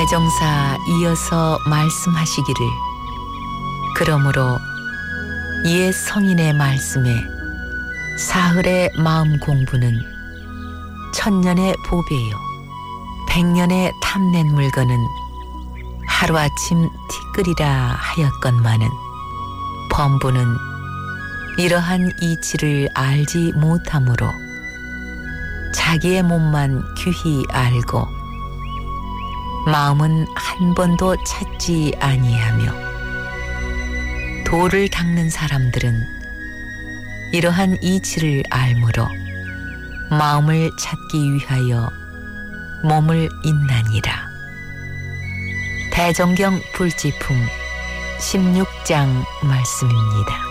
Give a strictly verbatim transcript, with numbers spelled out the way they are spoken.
대종사 이어서 말씀하시기를 그러므로 옛 성인의 말씀에 사흘의 마음 공부는 천년의 보배요 백년의 탐낸 물건은 하루아침 티끌이라 하였건만은 범부는 이러한 이치를 알지 못하므로 자기의 몸만 귀히 알고 마음은 한 번도 찾지 아니하며 도를 닦는 사람들은 이러한 이치를 알므로 마음을 찾기 위하여 몸을 잇나니라. 대종경 불지품 십육 장 말씀입니다.